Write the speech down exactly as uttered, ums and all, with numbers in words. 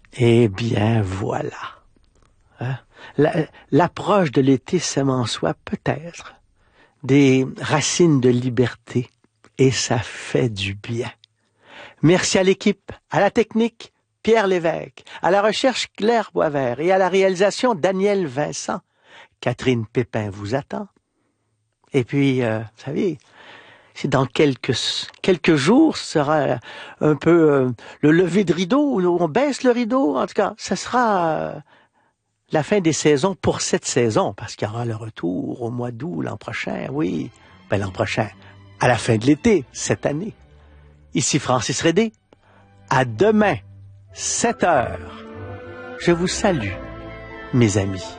Eh bien, voilà. Hein? La, l'approche de l'été sème en soi peut-être des racines de liberté et ça fait du bien. Merci à l'équipe, à la technique, Pierre Lévesque, à la recherche Claire Boisvert et à la réalisation Daniel Vincent. Catherine Pépin vous attend. Et puis, euh, vous savez, c'est dans quelques quelques jours, ce sera un peu euh, le lever de rideau, où on baisse le rideau. En tout cas, ce sera euh, la fin des saisons pour cette saison, parce qu'il y aura le retour au mois d'août l'an prochain, oui. Ben l'an prochain, à la fin de l'été, cette année. Ici Francis Rédé. À demain, sept heures. Je vous salue, mes amis.